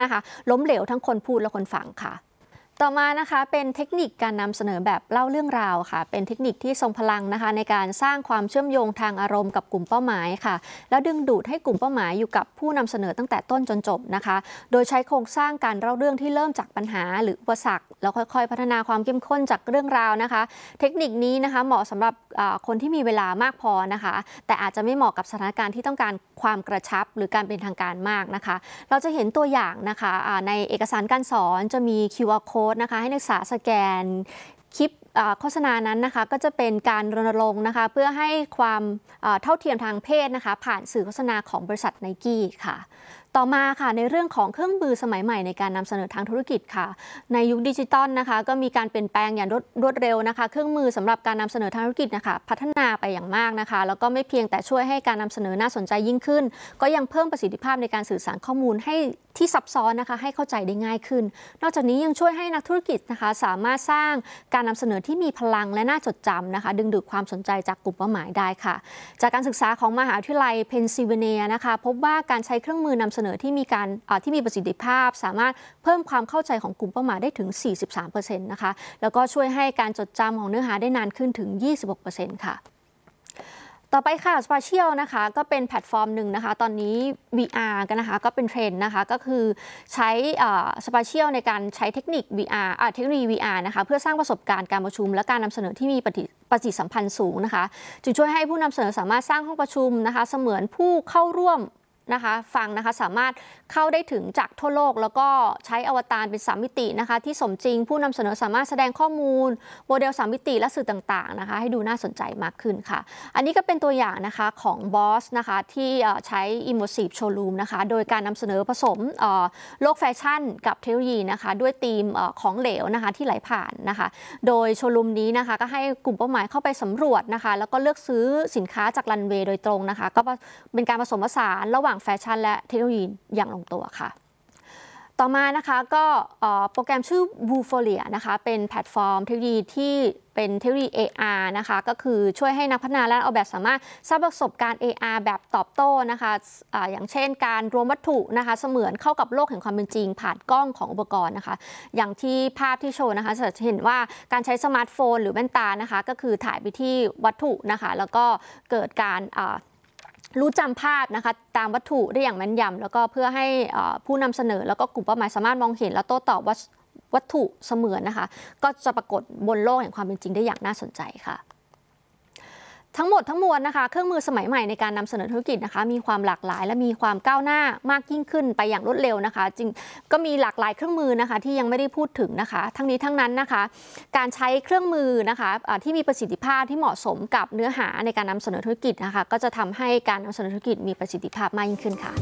นะคะล้มเหลวทั้งคนพูดและคนฟังค่ะต่อมานะคะเป็นเทคนิคการนำเสนอแบบเล่าเรื่องราวค่ะเป็นเทคนิคที่ทรงพลังนะคะในการสร้างความเชื่อมโยงทางอารมณ์กับกลุ่มเป้าหมายค่ะแล้วดึงดูดให้กลุ่มเป้าหมายอยู่กับผู้นำเสนอตั้งแต่ต้นจนจบนะคะโดยใช้โครงสร้างการเล่าเรื่องที่เริ่มจากปัญหาหรืออุปสรรคแล้วค่อยๆพัฒนาความเข้มข้นจากเรื่องราวนะคะเทคนิคนี้นะคะเหมาะสำหรับคนที่มีเวลามากพอนะคะแต่อาจจะไม่เหมาะกับสถานการณ์ที่ต้องการความกระชับหรือการเป็นทางการมากนะคะเราจะเห็นตัวอย่างนะคะในเอกสารการสอนจะมี QR code นะคะให้นักศึกษาสแกนคลิปโฆษณานั้นนะคะก็จะเป็นการรณรงค์นะคะเพื่อให้ความเท่าเทียมทางเพศนะคะผ่านสื่อโฆษณาของบริษัท Nike ค่ะต่อมาค่ะในเรื่องของเครื่องมือสมัยใหม่ในการนำเสนอทางธุรกิจค่ะในยุคดิจิตอลนะคะก็มีการเปลี่ยนแปลงอย่างรวดเร็วนะคะเครื่องมือสำหรับการนำเสนอทางธุรกิจนะคะพัฒนาไปอย่างมากนะคะแล้วก็ไม่เพียงแต่ช่วยให้การนำเสนอน่าสนใจยิ่งขึ้นก็ยังเพิ่มประสิทธิภาพในการสื่อสารข้อมูลให้ที่ซับซ้อนนะคะให้เข้าใจได้ง่ายขึ้นนอกจากนี้ยังช่วยให้นักธุรกิจนะคะสามารถสร้างการนำเสนอที่มีพลังและน่าจดจำนะคะดึงดูดความสนใจจากกลุ่มเป้าหมายได้ค่ะจากการศึกษาของมหาวิทยาลัยเพนซิลเวเนียนะคะพบว่าการใช้เครื่องมือนำเสนอที่มีประสิทธิภาพสามารถเพิ่มความเข้าใจของกลุ่มเป้าหมายได้ถึง 43% นะคะแล้วก็ช่วยให้การจดจำของเนื้อหาได้นานขึ้นถึง 26% ค่ะต่อไปค่ะ Spatial นะคะก็เป็นแพลตฟอร์มหนึ่งนะคะตอนนี้ VR กันนะคะก็เป็นเทรนด์นะคะก็คือใช้ Spatial ในการใช้เทคนิค VR เทคโนโลยี VR นะคะเพื่อสร้างประสบการณ์การประชุมและการนำเสนอที่มีปฏิสัมพันธ์สูงนะคะจึงช่วยให้ผู้นำเสนอสามารถสร้างห้องประชุมนะคะเสมือนผู้เข้าร่วมนะคะฟังนะคะสามารถเข้าได้ถึงจากทั่วโลกแล้วก็ใช้อวตารเป็น3มิตินะคะที่สมจริงผู้นำเสนอสามารถแสดงข้อมูลโมเดล3มิติและสื่อต่างๆนะคะให้ดูน่าสนใจมากขึ้นค่ะอันนี้ก็เป็นตัวอย่างนะคะของ Boss นะคะที่ใช้ Immersive Showroom นะคะโดยการนำเสนอผสมโลกแฟชั่นกับเทคโนโลยีนะคะด้วยธีมของเหลวนะคะที่ไหลผ่านนะคะโดยโชว์รูมนี้นะคะก็ให้กลุ่มเป้าหมายเข้าไปสำรวจนะคะแล้วก็เลือกซื้อสินค้าจากรันเวย์โดยตรงนะคะก็เป็นการผสมผสานระหว่างแฟชั่นและเทคโนโลยีอย่างลงตัวค่ะต่อมานะคะก็โปรแกรมชื่อ Vuforia นะคะเป็นแพลตฟอร์มเทคโนโลยีที่เป็นเทคโนโลยี AR นะคะก็คือช่วยให้นักพัฒนาและออกแบบสามารถสร้างประสบการณ์ AR แบบตอบโต้นะคะอย่างเช่นการรวมวัตถุนะคะเสมือนเข้ากับโลกแห่งความเป็นจริงผ่านกล้องของอุปกรณ์นะคะอย่างที่ภาพที่โชว์นะคะจะเห็นว่าการใช้สมาร์ทโฟนหรือแว่นตานะคะก็คือถ่ายไปที่วัตถุนะคะแล้วก็เกิดการรู้จำภาพนะคะตามวัตถุได้อย่างแม่นยำแล้วก็เพื่อให้ผู้นำเสนอแล้วก็กลุ่มเป้าหมายสามารถมองเห็นและโต้ตอบวัตถุเสมือนนะคะก็จะปรากฏบนโลกแห่งความเป็นจริงได้อย่างน่าสนใจค่ะทั้งหมดทั้งมวลนะคะเครื่องมือสมัยใหม่ในการนำเสนอธุรกิจนะคะมีความหลากหลายและมีความก้าวหน้ามากยิ่งขึ้นไปอย่างรวดเร็วนะคะจริงก็มีหลากหลายเครื่องมือนะคะที่ยังไม่ได้พูดถึงนะคะทั้งนี้ทั้งนั้นนะคะการใช้เครื่องมือนะคะที่มีประสิทธิภาพที่เหมาะสมกับเนื้อหาในการนำเสนอธุรกิจนะคะก็จะทำให้การนำเสนอธุรกิจมีประสิทธิภาพมากยิ่งขึ้นค่ะ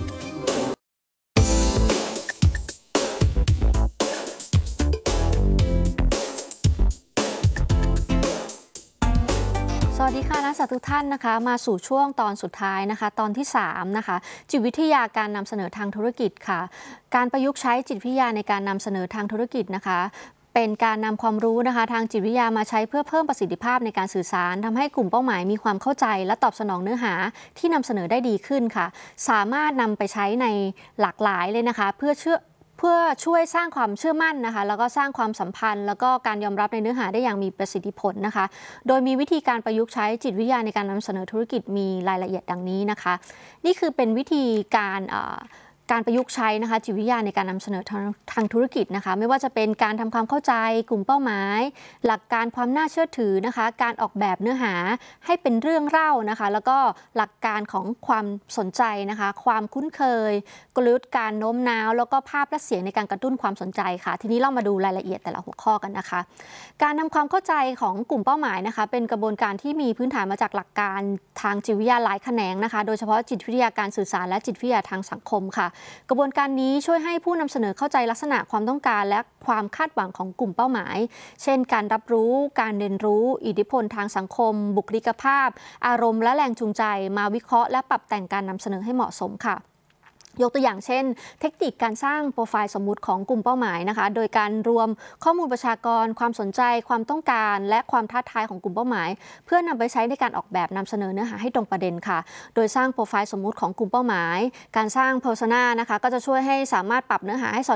สวัสดีค่ะนักศึกษาทุกท่านนะคะมาสู่ช่วงตอนสุดท้ายนะคะตอนที่3นะคะจิตวิทยาการนำเสนอทางธุรกิจค่ะการประยุกต์ใช้จิตวิทยาในการนำเสนอทางธุรกิจนะคะเป็นการนำความรู้นะคะทางจิตวิทยามาใช้เพื่อเพิ่มประสิทธิภาพในการสื่อสารทำให้กลุ่มเป้าหมายมีความเข้าใจและตอบสนองเนื้อหาที่นำเสนอได้ดีขึ้นค่ะสามารถนำไปใช้ในหลากหลายเลยนะคะเพื่อช่วยสร้างความเชื่อมั่นนะคะแล้วก็สร้างความสัมพันธ์แล้วก็การยอมรับในเนื้อหาได้อย่างมีประสิทธิผลนะคะโดยมีวิธีการประยุกต์ใช้จิตวิทยาในการนำเสนอธุรกิจมีรายละเอียดดังนี้นะคะนี่คือเป็นวิธีการประยุกต์ใช้นะคะจิตวิทยาในการนำเสนอทางธุรกิจนะคะไม่ว่าจะเป็นการทำความเข้าใจกลุ่มเป้าหมายหลักการความน่าเชื่อถือนะคะการออกแบบเนื้อหาให้เป็นเรื่องเล่านะคะแล้วก็หลักการของความสนใจนะคะความคุ้นเคยกลยุทธ์การโน้มน้าวแล้วก็ภาพและเสียงในการกระตุ้นความสนใจค่ะทีนี้เรามาดูรายละเอียดแต่ละหัวข้อกันนะคะการทำความเข้าใจของกลุ่มเป้าหมายนะคะเป็นกระบวนการที่มีพื้นฐานมาจากหลักการทางจิตวิทยาหลายแขนงนะคะโดยเฉพาะจิตวิทยาการสื่อสารและจิตวิทยาทางสังคมค่ะกระบวนการนี้ช่วยให้ผู้นำเสนอเข้าใจลักษณะความต้องการและความคาดหวังของกลุ่มเป้าหมายเช่นการรับรู้การเรียนรู้อิทธิพลทางสังคมบุคลิกภาพอารมณ์และแรงจูงใจมาวิเคราะห์และปรับแต่งการนำเสนอให้เหมาะสมค่ะยกตัวอย่างเช่นเทคนิคการสร้างโปรไฟล์สมมุติของกลุ่มเป้าหมายนะคะโดยการรวมข้อมูลประชากรความสนใจความต้องการและความท้าทายของกลุ่มเป้าหมายเพื่อนำไปใช้ในการออกแบบนำเสนอเนื้อหาให้ตรงประเด็นค่ะโดยสร้างโปรไฟล์สมมุติของกลุ่มเป้าหมายการสร้าง persona นะคะก็จะช่วยให้สามารถปรับเนื้อหาให้สอด